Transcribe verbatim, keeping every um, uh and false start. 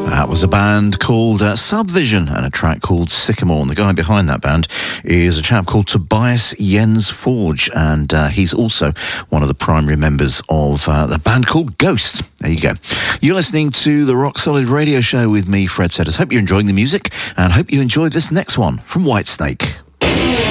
That was a band called uh, Subvision and a track called Sycamore. And the guy behind that band is a chap called Tobias Jens Forge, and uh, he's also one of the primary members of uh, the band called Ghost. There you go. You're listening to the Rock Solid Radio Show with me, Fred Setters. Hope you're enjoying the music, and hope you enjoyed this next one from Whitesnake.